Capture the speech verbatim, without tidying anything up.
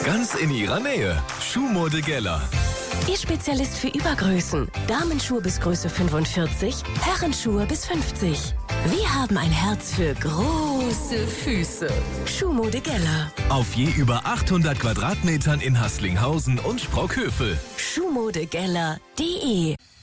Ganz in ihrer Nähe. Schuhmode Geller. Ihr Spezialist für Übergrößen. Damenschuhe bis Größe fünfundvierzig, Herrenschuhe bis fünfzig. Wir haben ein Herz für große Füße. Schuhmode Geller. Auf je über achthundert Quadratmetern in Haßlinghausen und Sprockhövel. Schuhmodegeller punkt de